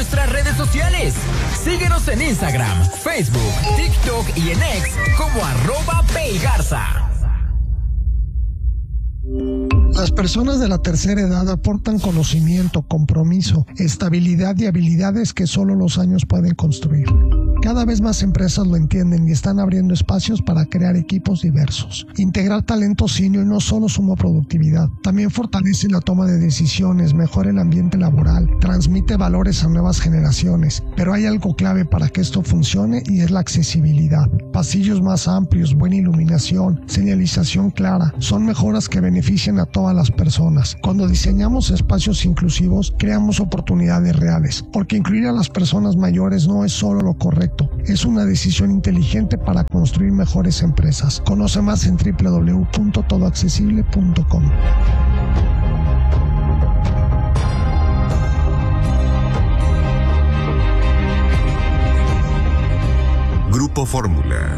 nuestras redes sociales. Síguenos en Instagram, Facebook, TikTok y en X como @PayGarza. Las personas de la tercera edad aportan conocimiento, compromiso, estabilidad y habilidades que solo los años pueden construir. Cada vez más empresas lo entienden y están abriendo espacios para crear equipos diversos. Integrar talento senior no solo suma productividad, también fortalece la toma de decisiones, mejora el ambiente laboral, transmite valores a nuevas generaciones. Pero hay algo clave para que esto funcione y es la accesibilidad. Pasillos más amplios, buena iluminación, señalización clara, son mejoras que benefician a todas las personas. Cuando diseñamos espacios inclusivos, creamos oportunidades reales, porque incluir a las personas mayores no es solo lo correcto. Es una decisión inteligente para construir mejores empresas. Conoce más en www.todoaccesible.com. Grupo Fórmula.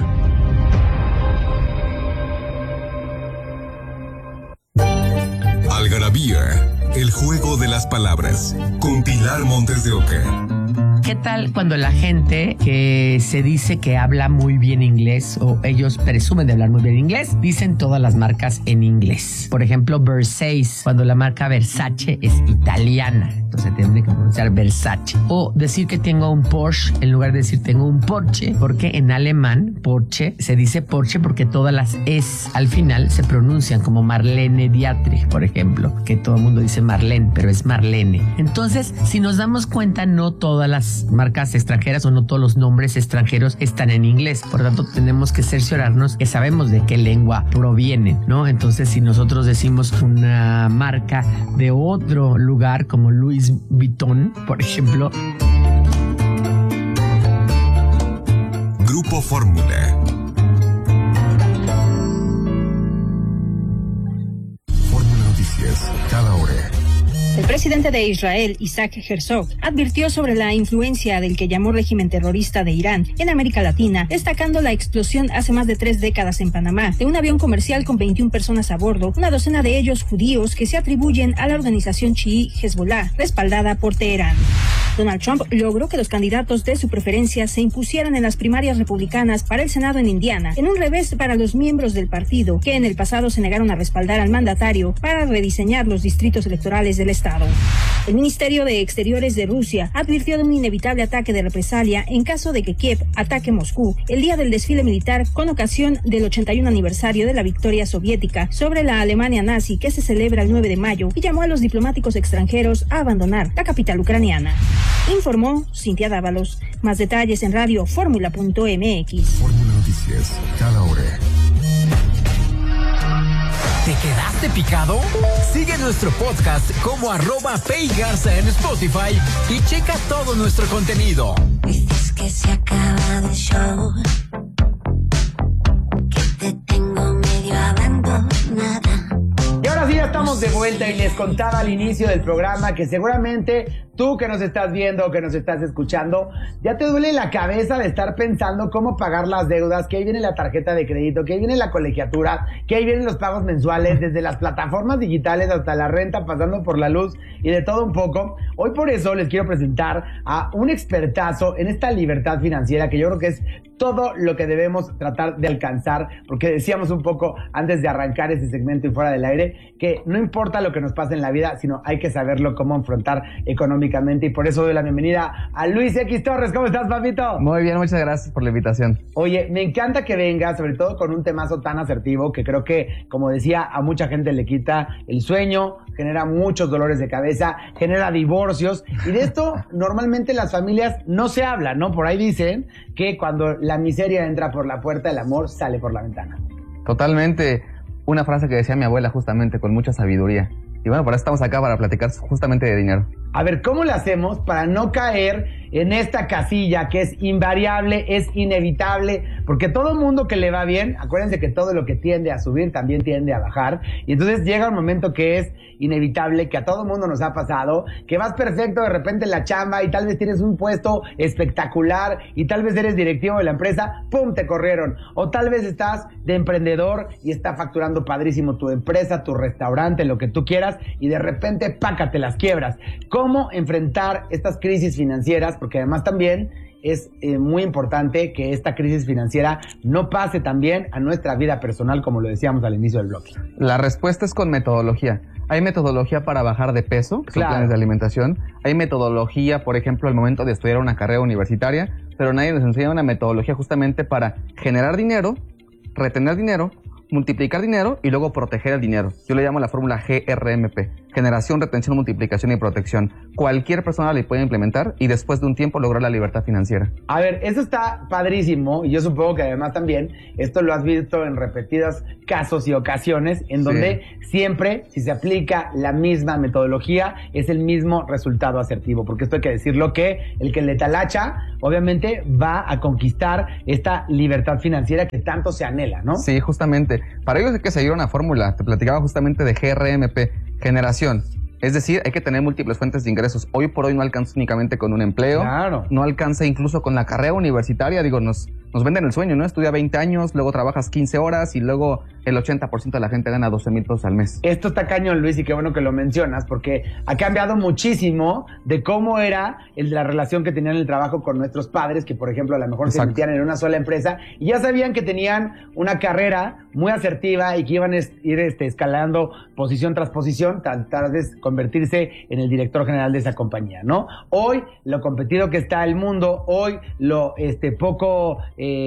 Algarabía, el juego de las palabras, con Pilar Montes de Oca. ¿Qué tal cuando la gente que se dice que habla muy bien inglés o ellos presumen de hablar muy bien inglés, dicen todas las marcas en inglés? Por ejemplo, Versace, cuando la marca Versace es italiana, entonces tendría que pronunciar Versace. O decir que tengo un Porsche en lugar de decir tengo un Porsche, porque en alemán Porsche se dice Porsche porque todas las es al final se pronuncian como Marlene Dietrich, por ejemplo, que todo el mundo dice Marlene, pero es Marlene. Entonces, si nos damos cuenta, no todas las marcas extranjeras o no todos los nombres extranjeros están en inglés. Por lo tanto, tenemos que cerciorarnos que sabemos de qué lengua provienen, ¿no? Entonces, si nosotros decimos una marca de otro lugar como Louis Vuitton, por ejemplo. Grupo Fórmula. Fórmula Noticias, cada hora. El presidente de Israel, Isaac Herzog, advirtió sobre la influencia del que llamó régimen terrorista de Irán en América Latina, destacando la explosión hace más de 3 décadas en Panamá de un avión comercial con 21 personas a bordo, una docena de ellos judíos que se atribuyen a la organización chií Hezbollah, respaldada por Teherán. Donald Trump logró que los candidatos de su preferencia se impusieran en las primarias republicanas para el Senado en Indiana, en un revés para los miembros del partido, que en el pasado se negaron a respaldar al mandatario para rediseñar los distritos electorales del estado. El Ministerio de Exteriores de Rusia advirtió de un inevitable ataque de represalia en caso de que Kiev ataque Moscú el día del desfile militar con ocasión del 81 aniversario de la victoria soviética sobre la Alemania nazi que se celebra el 9 de mayo y llamó a los diplomáticos extranjeros a abandonar la capital ucraniana. Informó Cintia Dávalos. Más detalles en radioformula.mx. Fórmula Noticias, cada hora. ¿Te quedaste picado? Sigue nuestro podcast como @PayGarza en Spotify y checa todo nuestro contenido. Dices que se acaba el show, que te tengo medio abandonada. Y ahora sí ya estamos de vuelta y les contaba al inicio del programa que seguramente tú que nos estás viendo o que nos estás escuchando, ya te duele la cabeza de estar pensando cómo pagar las deudas, que ahí viene la tarjeta de crédito, que ahí viene la colegiatura, que ahí vienen los pagos mensuales, desde las plataformas digitales hasta la renta, pasando por la luz y de todo un poco. Hoy por eso les quiero presentar a un expertazo en esta libertad financiera, que yo creo que es todo lo que debemos tratar de alcanzar, porque decíamos un poco antes de arrancar este segmento y fuera del aire, que no importa lo que nos pase en la vida, sino hay que saberlo cómo afrontar económicamente, y por eso doy la bienvenida a Luis X Torres. ¿Cómo estás, papito? Muy bien, muchas gracias por la invitación. Oye, me encanta que vengas, sobre todo con un temazo tan asertivo que creo que, como decía, a mucha gente le quita el sueño, genera muchos dolores de cabeza, genera divorcios, y de esto normalmente las familias no se hablan, ¿no? Por ahí dicen que cuando la miseria entra por la puerta, el amor sale por la ventana. Totalmente, una frase que decía mi abuela justamente con mucha sabiduría. Y bueno, por eso estamos acá para platicar justamente de dinero. A ver, ¿cómo le hacemos para no caer en esta casilla que es invariable, es inevitable, porque todo mundo que le va bien, acuérdense que todo lo que tiende a subir también tiende a bajar, y entonces llega un momento que es inevitable, que a todo mundo nos ha pasado, que vas perfecto de repente en la chamba y tal vez tienes un puesto espectacular y tal vez eres directivo de la empresa, ¡pum!, te corrieron. O tal vez estás de emprendedor y está facturando padrísimo tu empresa, tu restaurante, lo que tú quieras, y de repente, pácate, las quiebras. ¿Cómo enfrentar estas crisis financieras? Porque además también es muy importante que esta crisis financiera no pase también a nuestra vida personal, como lo decíamos al inicio del bloque. La respuesta es con metodología. Hay metodología para bajar de peso, que son planes de alimentación. Hay metodología, por ejemplo, al momento de estudiar una carrera universitaria, pero nadie nos enseña una metodología justamente para generar dinero, retener dinero, multiplicar dinero y luego proteger el dinero. Yo le llamo la fórmula GRMP: generación, retención, multiplicación y protección. Cualquier persona la puede implementar y después de un tiempo lograr la libertad financiera. A ver, eso está padrísimo, y yo supongo que además también esto lo has visto en repetidos casos y ocasiones en donde siempre, si se aplica la misma metodología, es el mismo resultado asertivo, porque esto hay que decirlo, que el que le talacha obviamente va a conquistar esta libertad financiera que tanto se anhela, ¿no? Sí, justamente. Para ello hay que seguir una fórmula. Te platicaba justamente de GRMP, generación. Es decir, hay que tener múltiples fuentes de ingresos. Hoy por hoy no alcanza únicamente con un empleo. Claro. No alcanza incluso con la carrera universitaria. Digo, nos venden el sueño, ¿no? Estudia 20 años, luego trabajas 15 horas y luego el 80% de la gente gana 12,000 pesos al mes. Esto está cañón, Luis, y qué bueno que lo mencionas, porque ha cambiado muchísimo de cómo era la relación que tenían en el trabajo con nuestros padres, que por ejemplo a lo mejor se metían en una sola empresa y ya sabían que tenían una carrera muy asertiva y que iban a ir escalando posición tras posición, tal vez convertirse en el director general de esa compañía, ¿no? Hoy, lo competido que está el mundo, hoy lo poco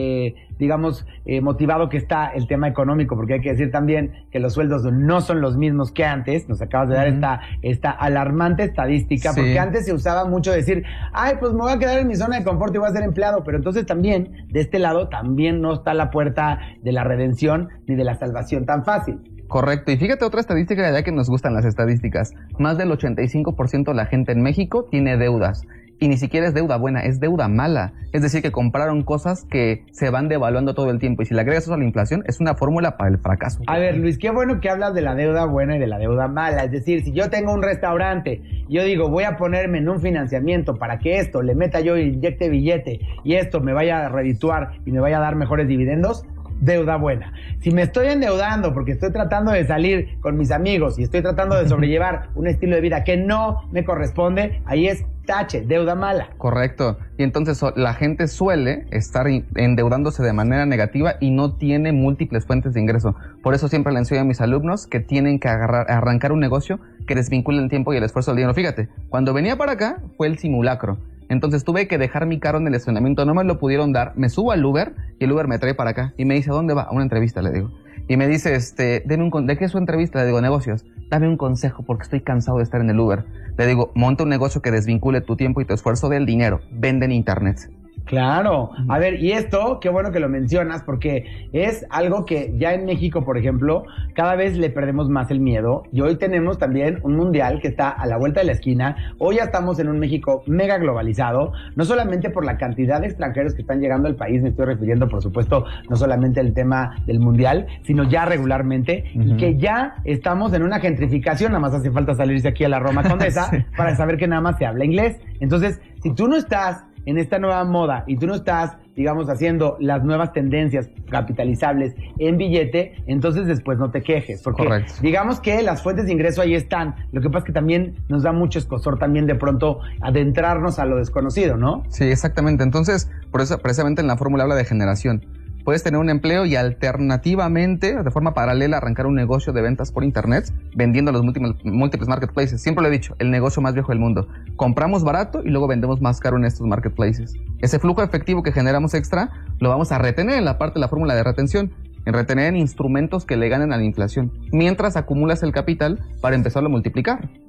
motivado que está el tema económico, porque hay que decir también que los sueldos no son los mismos que antes. Nos acabas de dar esta alarmante estadística, porque antes se usaba mucho decir, ay, pues me voy a quedar en mi zona de confort y voy a ser empleado, pero entonces también, de este lado, también no está la puerta de la redención ni de la salvación tan fácil. Correcto, y fíjate otra estadística, ya que nos gustan las estadísticas. Más del 85% de la gente en México tiene deudas. Y ni siquiera es deuda buena, es deuda mala. Es decir, que compraron cosas que se van devaluando todo el tiempo. Y si le agregas eso a la inflación, es una fórmula para el fracaso. A ver, Luis, qué bueno que hablas de la deuda buena y de la deuda mala. Es decir, si yo tengo un restaurante, yo digo, voy a ponerme en un financiamiento para que esto le meta yo y inyecte billete y esto me vaya a redituar y me vaya a dar mejores dividendos, deuda buena. Si me estoy endeudando porque estoy tratando de salir con mis amigos y estoy tratando de sobrellevar un estilo de vida que no me corresponde, ahí es tache, deuda mala. Correcto. Y entonces la gente suele estar endeudándose de manera negativa y no tiene múltiples fuentes de ingreso. Por eso siempre le enseño a mis alumnos que tienen que arrancar un negocio que desvincule el tiempo y el esfuerzo del dinero. Fíjate, cuando venía para acá fue el simulacro. Entonces tuve que dejar mi carro en el estacionamiento, no me lo pudieron dar, me subo al Uber y el Uber me trae para acá y me dice, ¿a dónde va? A una entrevista, le digo. Y me dice, ¿de qué es su entrevista? Le digo, negocios. Dame un consejo porque estoy cansado de estar en el Uber. Le digo, monta un negocio que desvincule tu tiempo y tu esfuerzo del dinero. Vende en internet. Claro. A ver, y esto, qué bueno que lo mencionas, porque es algo que ya en México, por ejemplo, cada vez le perdemos más el miedo. Y hoy tenemos también un mundial que está a la vuelta de la esquina. Hoy ya estamos en un México mega globalizado, no solamente por la cantidad de extranjeros que están llegando al país, me estoy refiriendo, por supuesto, no solamente al tema del mundial, sino ya regularmente, y que ya estamos en una gentrificación. Nada más hace falta salirse aquí a la Roma Condesa para saber que nada más se habla inglés. Entonces, si tú no estás en esta nueva moda y tú no estás, digamos, haciendo las nuevas tendencias capitalizables en billete, entonces después no te quejes, porque digamos que las fuentes de ingreso ahí están. Lo que pasa es que también nos da mucho escozor también de pronto adentrarnos a lo desconocido, ¿no? Sí, exactamente. Entonces, por eso precisamente en la fórmula habla de generación. Puedes tener un empleo y alternativamente, de forma paralela, arrancar un negocio de ventas por internet, vendiendo los múltiples marketplaces. Siempre lo he dicho, el negocio más viejo del mundo. Compramos barato y luego vendemos más caro en estos marketplaces. Ese flujo efectivo que generamos extra, lo vamos a retener en la parte de la fórmula de retención, en retener en instrumentos que le ganen a la inflación, mientras acumulas el capital para empezarlo a multiplicar.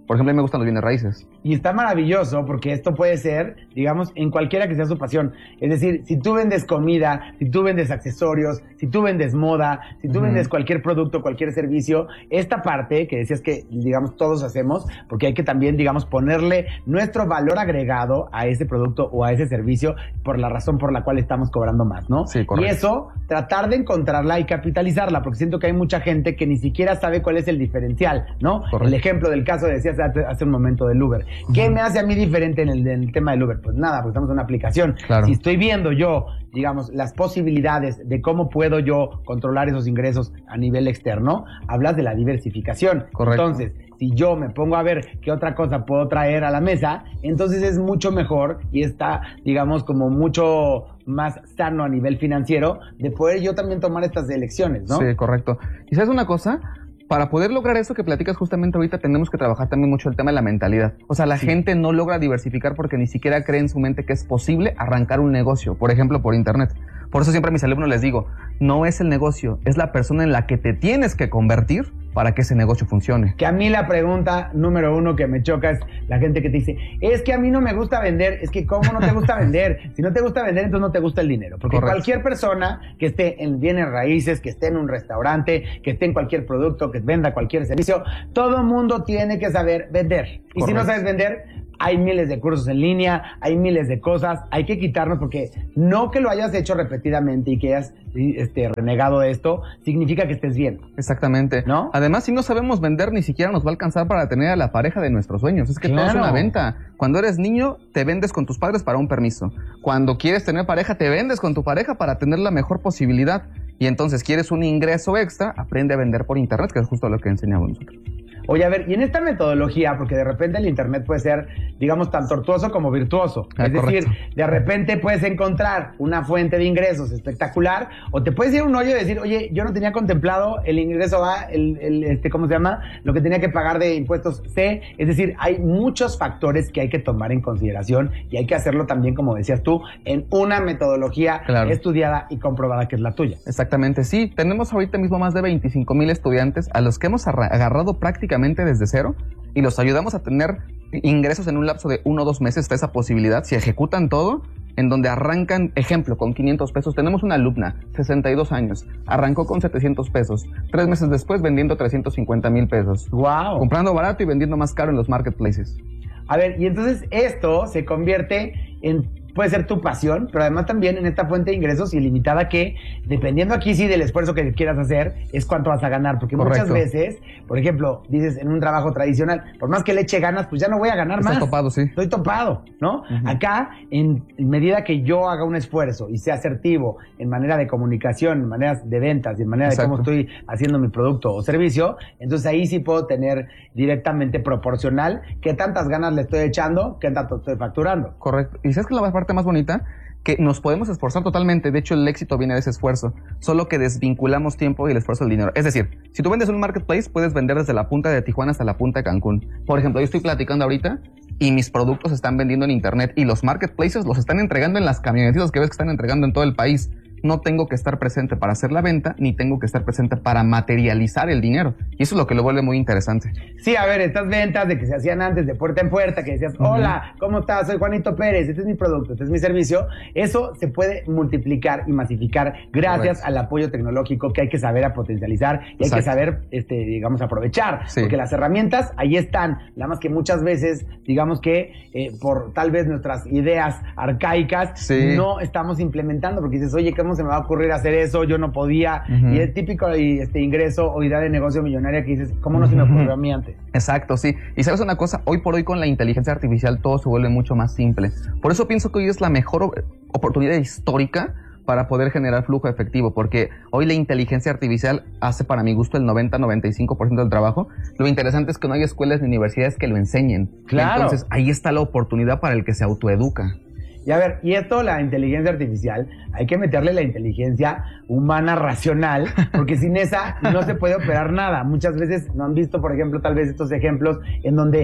Por ejemplo, a mí me gustan los bienes raíces. Y está maravilloso porque esto puede ser, digamos, en cualquiera que sea su pasión. Es decir, si tú vendes comida, si tú vendes accesorios, si tú vendes moda, si tú vendes cualquier producto, cualquier servicio, esta parte que decías que, digamos, todos hacemos, porque hay que también, digamos, ponerle nuestro valor agregado a ese producto o a ese servicio por la razón por la cual estamos cobrando más, ¿no? Sí, correcto. Y eso, tratar de encontrarla y capitalizarla, porque siento que hay mucha gente que ni siquiera sabe cuál es el diferencial, ¿no? Correcto. El ejemplo del caso decías hace un momento del Uber. ¿Qué me hace a mí diferente en el tema del Uber? Pues nada, pues estamos en una aplicación. Claro. Si estoy viendo yo, digamos, las posibilidades de cómo puedo yo controlar esos ingresos a nivel externo, hablas de la diversificación. Correcto. Entonces, si yo me pongo a ver qué otra cosa puedo traer a la mesa, entonces es mucho mejor y está, digamos, como mucho más sano a nivel financiero de poder yo también tomar estas elecciones, ¿no? Sí, correcto. ¿Y sabes una cosa? Para poder lograr eso que platicas justamente ahorita, tenemos que trabajar también mucho el tema de la mentalidad. O sea, la gente no logra diversificar porque ni siquiera cree en su mente que es posible arrancar un negocio, por ejemplo, por internet. Por eso siempre a mis alumnos les digo, no es el negocio, es la persona en la que te tienes que convertir para que ese negocio funcione. Que a mí la pregunta número uno que me choca es la gente que te dice, es que a mí no me gusta vender. Es que ¿cómo no te gusta vender? Si no te gusta vender, entonces no te gusta el dinero. Porque Correcto. cualquier persona que esté en bienes raíces, que esté en un restaurante, que esté en cualquier producto, que venda cualquier servicio, todo mundo tiene que saber vender. Y si no Correcto. sabes vender, hay miles de cursos en línea, hay miles de cosas, hay que quitarnos porque no que lo hayas hecho repetidamente y que hayas renegado de esto, significa que estés bien. Exactamente. ¿No? Además, si no sabemos vender, ni siquiera nos va a alcanzar para tener a la pareja de nuestros sueños. Es que todo es Claro. una venta. Cuando eres niño, te vendes con tus padres para un permiso. Cuando quieres tener pareja, te vendes con tu pareja para tener la mejor posibilidad. Y entonces, quieres un ingreso extra, aprende a vender por internet, que es justo lo que enseñamos nosotros. Oye, a ver, y en esta metodología, porque de repente el internet puede ser, digamos, tan tortuoso como virtuoso. Es correcto. decir, de repente puedes encontrar una fuente de ingresos espectacular, o te puedes ir a un hoyo y decir, oye, yo no tenía contemplado el ingreso A, ¿cómo se llama? Lo que tenía que pagar de impuestos C. Es decir, hay muchos factores que hay que tomar en consideración y hay que hacerlo también, como decías tú, en una metodología Claro. estudiada y comprobada que es la tuya. Exactamente, sí. Tenemos ahorita mismo más de 25,000 estudiantes a los que hemos agarrado prácticamente desde cero y los ayudamos a tener ingresos en un lapso de 1 o 2 meses. Está esa posibilidad, si ejecutan todo, en donde arrancan, ejemplo, con 500 pesos. Tenemos una alumna, 62 años, arrancó con 700 pesos. 3 meses después vendiendo 350,000 pesos. ¡Wow! Comprando barato y vendiendo más caro en los marketplaces. A ver, y entonces esto se convierte en, puede ser tu pasión, pero además también en esta fuente de ingresos ilimitada que, dependiendo aquí sí del esfuerzo que quieras hacer, es cuánto vas a ganar. Porque Correcto. muchas veces, por ejemplo, dices en un trabajo tradicional, por más que le eche ganas, pues ya no voy a ganar Estás más. topado, sí. Estoy topado, ¿no? Acá, en medida que yo haga un esfuerzo y sea asertivo en manera de comunicación, en maneras de ventas y en manera Exacto. de cómo estoy haciendo mi producto o servicio, entonces ahí sí puedo tener directamente proporcional qué tantas ganas le estoy echando, qué tanto estoy facturando. Correcto. Y sabes que la parte más bonita, que nos podemos esforzar totalmente. De hecho, el éxito viene de ese esfuerzo. Solo que desvinculamos tiempo y el esfuerzo del dinero. Es decir, si tú vendes en un marketplace, puedes vender desde la punta de Tijuana hasta la punta de Cancún. Por ejemplo, yo estoy platicando ahorita y mis productos se están vendiendo en internet y los marketplaces los están entregando en las camionetitas que ves que están entregando en todo el país. No tengo que estar presente para hacer la venta, ni tengo que estar presente para materializar el dinero. Y eso es lo que lo vuelve muy interesante. Sí, a ver, estas ventas de que se hacían antes de puerta en puerta, que decías, hola, ¿cómo estás? Soy Juanito Pérez, este es mi producto, este es mi servicio. Eso se puede multiplicar y masificar gracias Correcto. al apoyo tecnológico que hay que saber a potencializar y hay que Exacto. saber, digamos, aprovechar. Sí. Porque las herramientas ahí están. Nada más que muchas veces, digamos que por tal vez nuestras ideas arcaicas, Sí. no estamos implementando, porque dices, oye, ¿cómo se me va a ocurrir hacer eso? Yo no podía. Y es típico ingreso o idea de negocio millonaria que dices, ¿cómo no se me ocurrió a mí antes? Exacto, sí. Y sabes una cosa, hoy por hoy con la inteligencia artificial todo se vuelve mucho más simple. Por eso pienso que hoy es la mejor oportunidad histórica para poder generar flujo efectivo, porque hoy la inteligencia artificial hace para mi gusto el 90-95% del trabajo. Lo interesante es que no hay escuelas ni universidades que lo enseñen. Claro. Entonces ahí está la oportunidad para el que se autoeduca. Y a ver, y esto, la inteligencia artificial, hay que meterle la inteligencia humana racional, porque sin esa no se puede operar nada. Muchas veces no han visto, por ejemplo, tal vez estos ejemplos en donde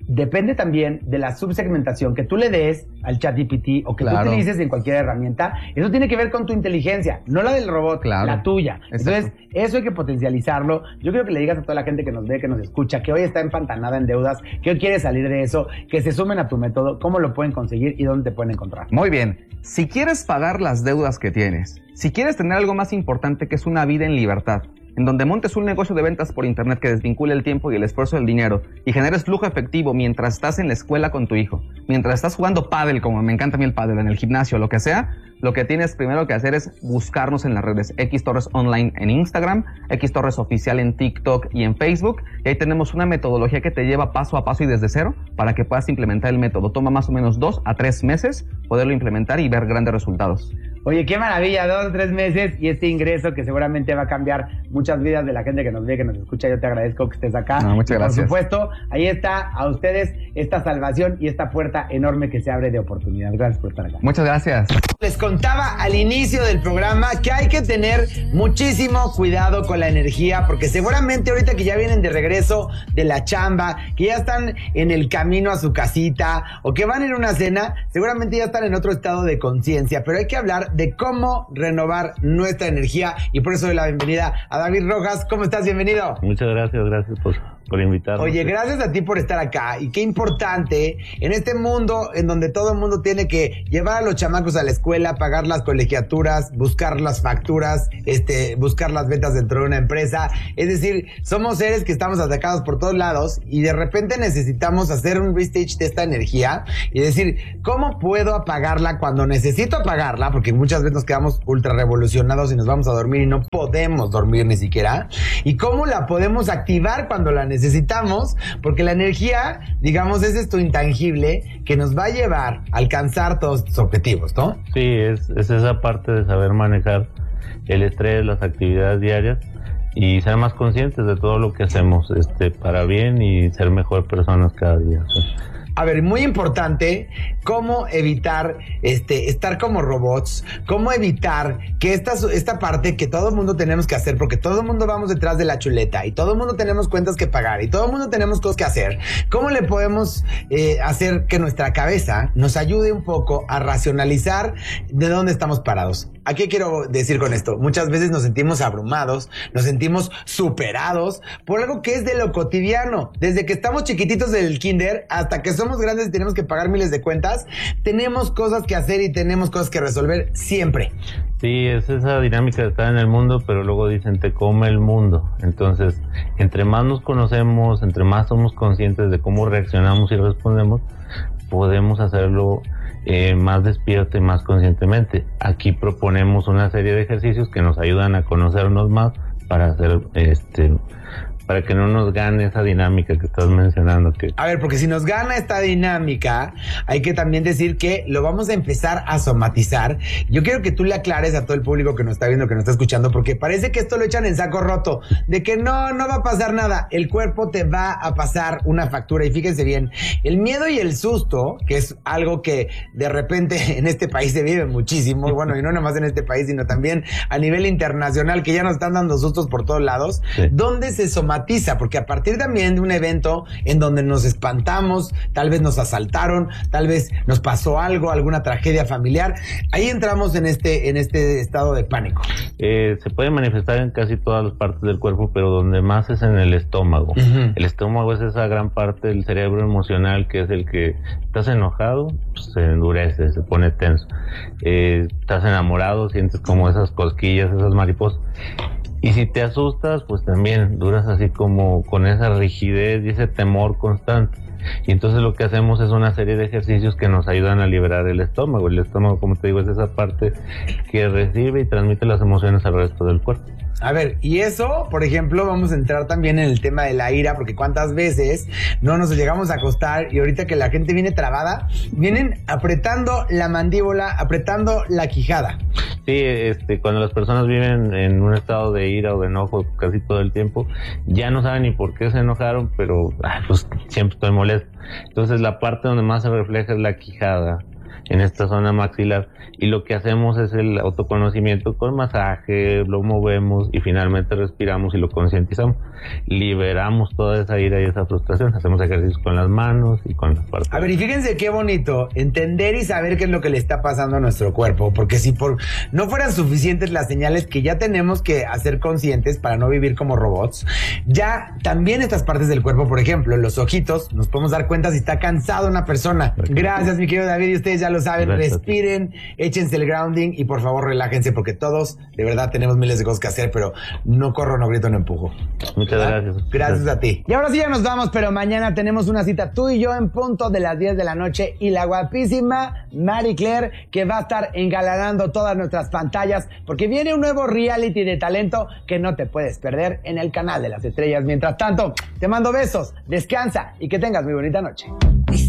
depende también de la subsegmentación que tú le des al ChatGPT o que tú utilices en cualquier herramienta. Eso tiene que ver con tu inteligencia, no la del robot, la tuya. Exacto. Entonces, eso hay que potencializarlo. Yo quiero que le digas a toda la gente que nos ve, que nos escucha, que hoy está empantanada en deudas, que hoy quiere salir de eso, que se sumen a tu método, cómo lo pueden conseguir y dónde te pueden encontrar. Muy bien. Si quieres pagar las deudas que tienes, si quieres tener algo más importante que es una vida en libertad, en donde montes un negocio de ventas por internet que desvincule el tiempo y el esfuerzo del dinero y generes flujo efectivo mientras estás en la escuela con tu hijo, mientras estás jugando pádel, como me encanta a mí el pádel, en el gimnasio, lo que sea, lo que tienes primero que hacer es buscarnos en las redes X Torres Online en Instagram, X Torres Oficial en TikTok y en Facebook, y ahí tenemos una metodología que te lleva paso a paso y desde cero para que puedas implementar el método. Toma más o menos 2 a 3 meses poderlo implementar y ver grandes resultados. Oye, qué maravilla, 2 o 3 meses y este ingreso que seguramente va a cambiar muchas vidas de la gente que nos ve, que nos escucha. Yo te agradezco que estés acá. No, muchas gracias. Por supuesto, ahí está a ustedes esta salvación y esta puerta enorme que se abre de oportunidad. Gracias por estar acá. Muchas gracias. Les contaba al inicio del programa que hay que tener muchísimo cuidado con la energía, porque seguramente ahorita que ya vienen de regreso de la chamba, que ya están en el camino a su casita o que van a ir a una cena, seguramente ya están en otro estado de conciencia, pero hay que hablar de cómo renovar nuestra energía y por eso doy la bienvenida a David Rojas. ¿Cómo estás? Bienvenido. Muchas gracias por invitarnos. Oye, gracias a ti por estar acá y qué importante en este mundo en donde todo el mundo tiene que llevar a los chamacos a la escuela, pagar las colegiaturas, buscar las facturas, buscar las ventas dentro de una empresa. Es decir, somos seres que estamos atacados por todos lados y de repente necesitamos hacer un restage de esta energía y decir, ¿cómo puedo apagarla cuando necesito apagarla? Porque muchas veces nos quedamos ultra revolucionados y nos vamos a dormir y no podemos dormir ni siquiera. ¿Y cómo la podemos activar cuando la necesitamos? Porque la energía, digamos, es esto intangible que nos va a llevar a alcanzar todos estos objetivos, ¿no? Sí, es esa parte de saber manejar el estrés, las actividades diarias y ser más conscientes de todo lo que hacemos para bien y ser mejor personas cada día. ¿Sí? A ver, muy importante, cómo evitar estar como robots, cómo evitar que esta parte que todo el mundo tenemos que hacer, porque todo el mundo vamos detrás de la chuleta y todo el mundo tenemos cuentas que pagar y todo el mundo tenemos cosas que hacer. ¿Cómo le podemos hacer que nuestra cabeza nos ayude un poco a racionalizar de dónde estamos parados? ¿A qué quiero decir con esto? Muchas veces nos sentimos abrumados, nos sentimos superados por algo que es de lo cotidiano. Desde que estamos chiquititos del kinder hasta que somos grandes y tenemos que pagar miles de cuentas, tenemos cosas que hacer y tenemos cosas que resolver siempre. Sí, es esa dinámica de estar en el mundo, pero luego dicen, te come el mundo. Entonces, entre más nos conocemos, entre más somos conscientes de cómo reaccionamos y respondemos, podemos hacerlo más despierto y más conscientemente. Aquí proponemos una serie de ejercicios que nos ayudan a conocernos más para hacer para que no nos gane esa dinámica que estás mencionando. A ver, porque si nos gana esta dinámica, hay que también decir que lo vamos a empezar a somatizar. Yo quiero que tú le aclares a todo el público que nos está viendo, que nos está escuchando, porque parece que esto lo echan en saco roto, de que no va a pasar nada. El cuerpo te va a pasar una factura y fíjense bien, el miedo y el susto, que es algo que de repente en este país se vive muchísimo, bueno, y no nomás en este país, sino también a nivel internacional, que ya nos están dando sustos por todos lados, sí. ¿Dónde se somatiza? Porque a partir también de un evento en donde nos espantamos, tal vez nos asaltaron, tal vez nos pasó algo, alguna tragedia familiar, ahí entramos en este estado de pánico. Se puede manifestar en casi todas las partes del cuerpo, pero donde más es en el estómago. Uh-huh. El estómago es esa gran parte del cerebro emocional que es el que estás enojado, pues se endurece, se pone tenso. Estás enamorado, sientes como esas cosquillas, esas mariposas. Y si te asustas, pues también duras así como con esa rigidez y ese temor constante. Y entonces lo que hacemos es una serie de ejercicios que nos ayudan a liberar el estómago. El estómago, como te digo, es esa parte que recibe y transmite las emociones al resto del cuerpo. A ver, y eso, por ejemplo, vamos a entrar también en el tema de la ira, porque cuántas veces no nos llegamos a acostar y ahorita que la gente viene trabada, vienen apretando la mandíbula, apretando la quijada. Sí, cuando las personas viven en un estado de ira o de enojo casi todo el tiempo, ya no saben ni por qué se enojaron, pero pues siempre estoy molesto. Entonces la parte donde más se refleja es la quijada. en esta zona maxilar, y lo que hacemos es el autoconocimiento con masaje, lo movemos y finalmente respiramos y lo concientizamos. Liberamos toda esa ira y esa frustración. Hacemos ejercicios con las manos y con las partes. A ver, y fíjense qué bonito entender y saber qué es lo que le está pasando a nuestro cuerpo, porque si no fueran suficientes las señales que ya tenemos que hacer conscientes para no vivir como robots, ya también estas partes del cuerpo, por ejemplo, los ojitos, nos podemos dar cuenta si está cansada una persona. Gracias, mi querido David, y ustedes ya lo saben, respiren, échense el grounding y por favor relájense, porque todos de verdad tenemos miles de cosas que hacer, pero no corro, no grito, no empujo. Muchas gracias. Gracias a ti. Y ahora sí ya nos vamos, pero mañana tenemos una cita tú y yo en punto de las 10 de la noche y la guapísima Marie Claire, que va a estar engalanando todas nuestras pantallas, porque viene un nuevo reality de talento que no te puedes perder en el canal de las estrellas. Mientras tanto, te mando besos, descansa y que tengas muy bonita noche.